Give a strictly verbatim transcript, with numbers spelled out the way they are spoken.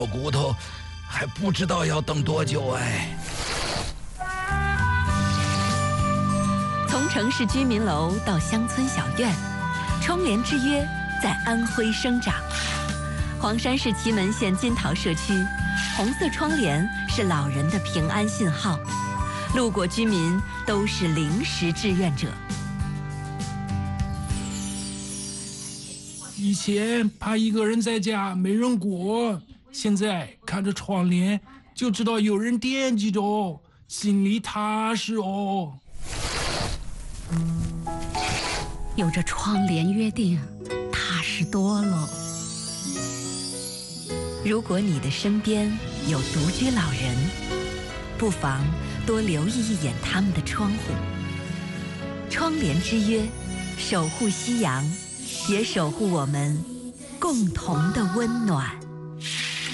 骨头，还不知道要等多久哎。 从城市居民楼到乡村小院，窗帘之约在安徽生长。黄山市祁门县金桃社区，红色窗帘是老人的平安信号，路过居民都是临时志愿者。 以前怕一个人在家没人过，现在看着窗帘就知道有人惦记着哦，心里踏实哦。 有着窗帘约定，踏实多喽。 如果你的身边有独居老人，不妨多留意一眼他们的窗户。窗帘之约，守护夕阳，也守护我们共同的温暖。